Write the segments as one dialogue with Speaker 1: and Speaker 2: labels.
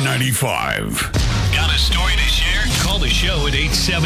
Speaker 1: 95.
Speaker 2: Got a story to share? Call the show at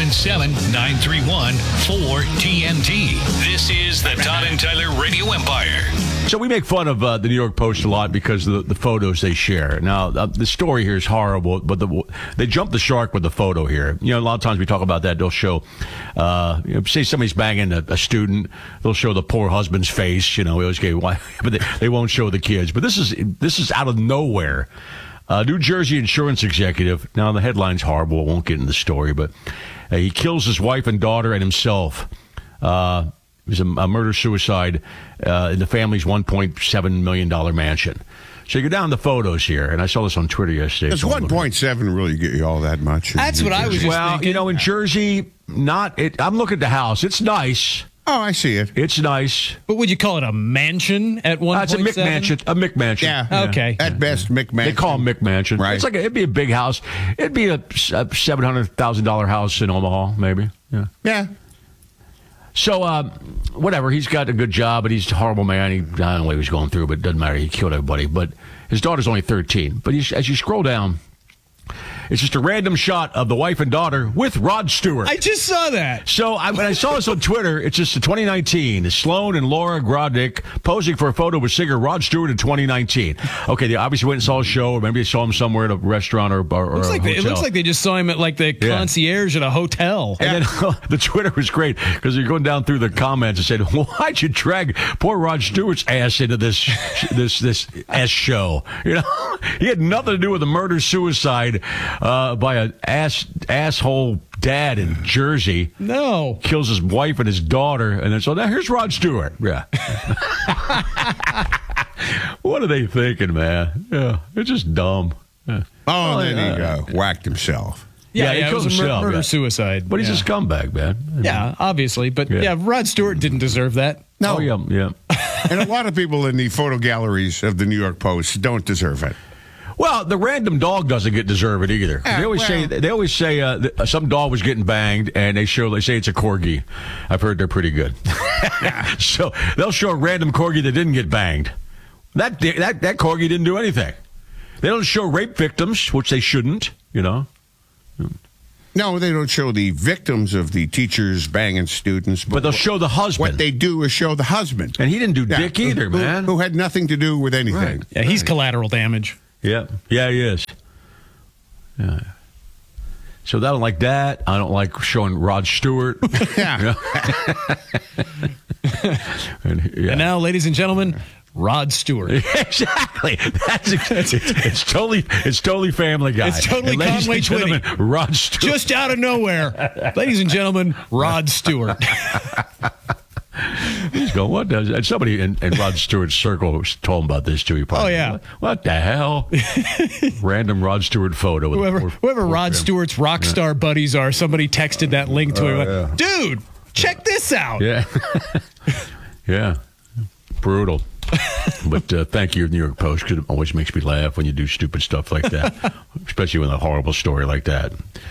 Speaker 2: 877-931-4TNT. This is the Todd and Tyler Radio Empire.
Speaker 3: So we make fun of the New York Post a lot because of the photos they share. Now, the story here is horrible, but they jump the shark with the photo here. You know, a lot of times we talk about that. They'll show, say somebody's banging a student, they'll show the poor husband's face. You know, we always get why, but they won't show the kids. But this is out of nowhere. New Jersey insurance executive. Now, the headline's horrible. I won't get into the story, but he kills his wife and daughter and himself. It was a murder-suicide in the family's $1.7 million mansion. So you go down the photos here, and I saw this on Twitter yesterday.
Speaker 4: Does 1.7 really get you all that much?
Speaker 5: That's what I was just thinking.
Speaker 3: You know, in Jersey, I'm looking at the house. It's nice.
Speaker 4: Oh, I see it.
Speaker 3: It's nice.
Speaker 5: But would you call it a mansion at 1.7?
Speaker 3: It's a McMansion. A McMansion.
Speaker 4: Yeah.
Speaker 5: Okay.
Speaker 4: At best, McMansion.
Speaker 3: They call them McMansion.
Speaker 4: Right.
Speaker 3: It's like it'd be a big house. It'd be a $700,000 house in Omaha, maybe. Yeah.
Speaker 4: Yeah.
Speaker 3: So, whatever. He's got a good job, but he's a horrible man. I don't know what he was going through, but it doesn't matter. He killed everybody. But his daughter's only 13. But as you scroll down, it's just a random shot of the wife and daughter with Rod Stewart.
Speaker 5: I just saw that.
Speaker 3: So when I saw this on Twitter, it's just 2019. Sloan and Laura Grodnick posing for a photo with singer Rod Stewart in 2019. Okay, they obviously went and saw a show, or maybe they saw him somewhere at a restaurant or a hotel.
Speaker 5: It looks like they just saw him at like the concierge at a hotel.
Speaker 3: And then the Twitter was great because you're going down through the comments and said, "Why'd you drag poor Rod Stewart's ass into this S show? You know, he had nothing to do with the murder suicide." By an asshole dad in Jersey.
Speaker 5: No.
Speaker 3: Kills his wife and his daughter. And then so now here's Rod Stewart. Yeah. What are they thinking, man? Yeah. It's just dumb. Yeah.
Speaker 4: Oh, then he whacked himself.
Speaker 5: Yeah,
Speaker 3: he
Speaker 5: it
Speaker 3: killed
Speaker 5: was
Speaker 3: himself.
Speaker 5: Murder-suicide.
Speaker 3: But he's a scumbag, man.
Speaker 5: Yeah, obviously. But Rod Stewart didn't deserve that.
Speaker 4: No.
Speaker 3: Oh, yeah.
Speaker 4: And a lot of people in the photo galleries of the New York Post don't deserve it.
Speaker 3: Well, the random dog doesn't deserve it either. They always say some dog was getting banged, and they say it's a corgi. I've heard they're pretty good. So they'll show a random corgi that didn't get banged. That corgi didn't do anything. They don't show rape victims, which they shouldn't. You know.
Speaker 4: No, they don't show the victims of the teachers banging students.
Speaker 3: But they'll show the husband.
Speaker 4: What they do is show the husband.
Speaker 3: And he didn't do dick either, man.
Speaker 4: Who had nothing to do with anything.
Speaker 3: Right.
Speaker 5: Yeah, he's collateral damage.
Speaker 3: Yeah, he is. Yeah. So I don't like that. I don't like showing Rod Stewart.
Speaker 4: Yeah.
Speaker 5: And now, ladies and gentlemen, Rod Stewart.
Speaker 3: Exactly. It's totally Family Guy.
Speaker 5: It's totally Conway Twitty.
Speaker 3: Rod Stewart.
Speaker 5: Just out of nowhere, ladies and gentlemen, Rod Stewart.
Speaker 3: He's going, what does... And somebody in Rod Stewart's circle told him about this, too. He probably, what the hell? Random Rod Stewart photo.
Speaker 5: Whoever Rod Stewart's rock star buddies are, somebody texted that link to him. Dude, check this out.
Speaker 3: Yeah. Yeah. Brutal. But thank you, New York Post, because it always makes me laugh when you do stupid stuff like that, especially with a horrible story like that.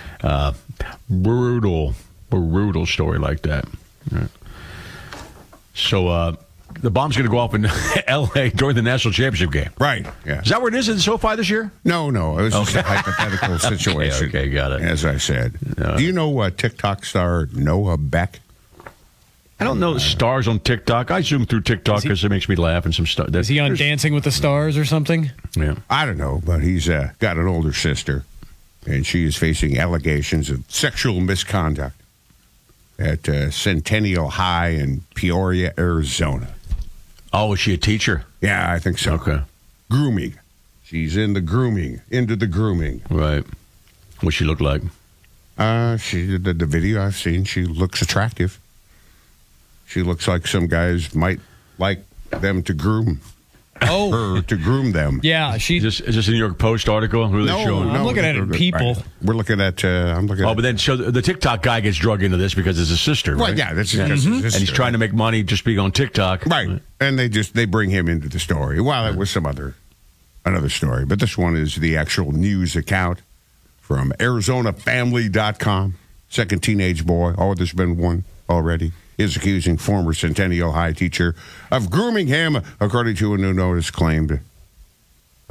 Speaker 3: Brutal story like that. Right. So the bomb's going to go off in L.A. during the national championship game.
Speaker 4: Right. Yeah.
Speaker 3: Is that where it is in SoFi this year?
Speaker 4: No. It was just a hypothetical situation.
Speaker 3: Okay, got it.
Speaker 4: As I said. Do you know TikTok star Noah Beck?
Speaker 3: I don't know stars on TikTok. I zoom through TikTok because it makes me laugh and some stuff.
Speaker 5: Is he on Dancing with the Stars or something?
Speaker 3: Yeah.
Speaker 4: I don't know, but he's got an older sister, and she is facing allegations of sexual misconduct at Centennial High in Peoria, Arizona.
Speaker 3: Oh, is she a teacher?
Speaker 4: Yeah, I think so.
Speaker 3: Okay.
Speaker 4: Grooming. She's into the grooming.
Speaker 3: Right. What's she look like?
Speaker 4: The video I've seen, she looks attractive. She looks like some guys might like them to groom her to groom them.
Speaker 5: Yeah,
Speaker 3: is this a New York Post article? Who are they showing?
Speaker 5: I'm looking at it. People.
Speaker 4: Right. We're looking at. I'm looking.
Speaker 3: But then so the TikTok guy gets drug into this because it's his sister, right?
Speaker 4: Right. Yeah, that's his sister.
Speaker 3: And he's trying to make money just being on TikTok,
Speaker 4: right? And they bring him into the story. Well, it was another story, but this one is the actual news account from ArizonaFamily.com. Second teenage boy. Oh, there's been one already. Is accusing former Centennial High teacher of grooming him, according to a new notice claimed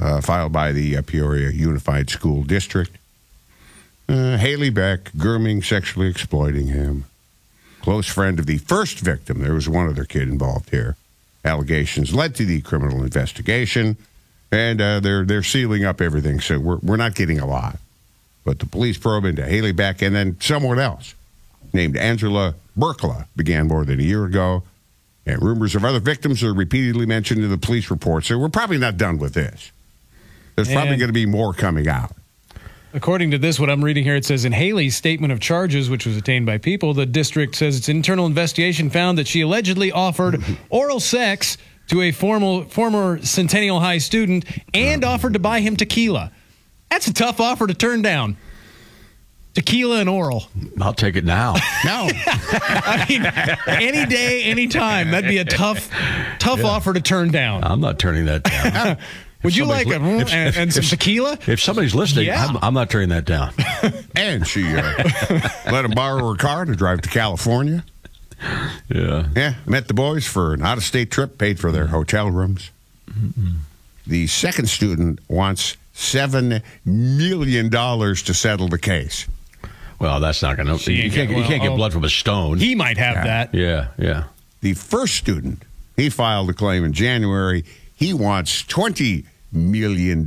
Speaker 4: filed by the Peoria Unified School District. Haley Beck, grooming, sexually exploiting him. Close friend of the first victim. There was one other kid involved here. Allegations led to the criminal investigation, and they're sealing up everything, so we're not getting a lot. But the police probe into Haley Beck and then someone else named Angela Berkla began more than a year ago, and rumors of other victims are repeatedly mentioned in the police report, so we're probably not done with this. There's probably going to be more coming out.
Speaker 5: According to this, what I'm reading here, it says in Haley's statement of charges, which was obtained by People, the district says its internal investigation found that she allegedly offered oral sex to a former Centennial High student and offered to buy him tequila. That's a tough offer to turn down. Tequila and oral.
Speaker 3: I'll take it now.
Speaker 4: No.
Speaker 5: I mean, any day, any time. That'd be a tough offer to turn down.
Speaker 3: I'm not turning that down.
Speaker 5: Would you like and some tequila?
Speaker 3: If somebody's listening,
Speaker 5: Yeah.
Speaker 3: I'm not turning that down.
Speaker 4: And she let him borrow her car to drive to California.
Speaker 3: Yeah.
Speaker 4: Yeah, met the boys for an out-of-state trip, paid for their hotel rooms. Mm-mm. The second student wants $7 million to settle the case.
Speaker 3: Well, that's not going to. You can't get blood from a stone.
Speaker 5: He might have that.
Speaker 3: Yeah.
Speaker 4: The first student, he filed a claim in January. He wants $20 million.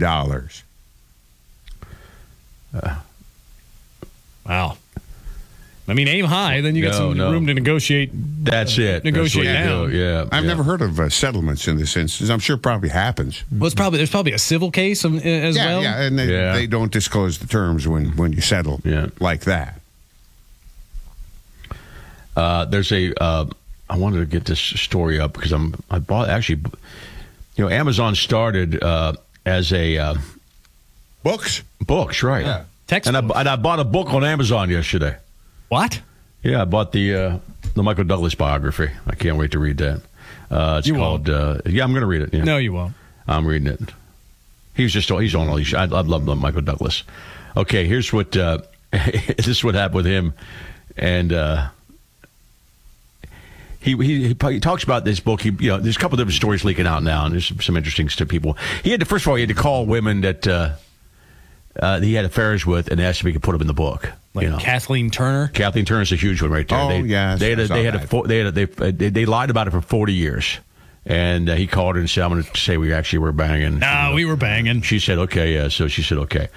Speaker 5: Wow. I mean, aim high, then you got some room to negotiate.
Speaker 3: That's it.
Speaker 5: Negotiate down.
Speaker 3: Yeah.
Speaker 4: I've never heard of settlements in this instance. I'm sure it probably happens.
Speaker 5: Well, there's probably a civil case as well.
Speaker 4: Yeah, and they don't disclose the terms when you settle like that.
Speaker 3: There's I wanted to get this story up because I bought actually. Amazon started as a books, right? Yeah.
Speaker 5: Textbooks.
Speaker 3: And I bought a book on Amazon yesterday.
Speaker 5: What?
Speaker 3: Yeah, I bought the Michael Douglas biography. I can't wait to read that. It's called. I'm going to read it. Yeah.
Speaker 5: No, you won't.
Speaker 3: I'm reading it. He's on all these. I love Michael Douglas. Okay, here's what. This is what happened with him, and. He talks about this book. There's a couple of different stories leaking out now, and there's some interesting to people. First of all, he had to call women that he had affairs with and asked if he could put them in the book.
Speaker 5: Like Kathleen Turner.
Speaker 3: Kathleen Turner's a huge one right there. They lied about it for 40 years, and he called her and said, "I'm going to say we actually were banging."
Speaker 5: We were banging.
Speaker 3: She said, "Okay, yeah." So she said, "Okay."